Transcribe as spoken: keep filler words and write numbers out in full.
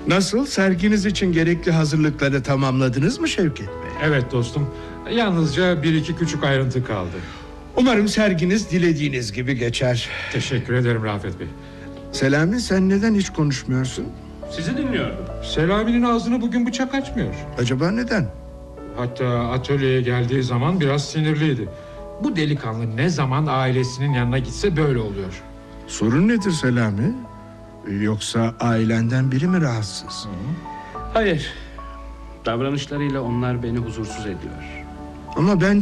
Nasıl, serginiz için gerekli hazırlıkları tamamladınız mı Şevket Bey? Evet dostum. Yalnızca bir iki küçük ayrıntı kaldı. Umarım serginiz dilediğiniz gibi geçer. Teşekkür ederim Rafet Bey. Selami, sen neden hiç konuşmuyorsun? Sizi dinliyordum. Selami'nin ağzını bugün bıçak açmıyor. Acaba neden? Hatta atölyeye geldiği zaman biraz sinirliydi. Bu delikanlı ne zaman ailesinin yanına gitse böyle oluyor. Sorun nedir Selami? Yoksa ailenden biri mi rahatsız? Hayır. Davranışlarıyla onlar beni huzursuz ediyor. Ama ben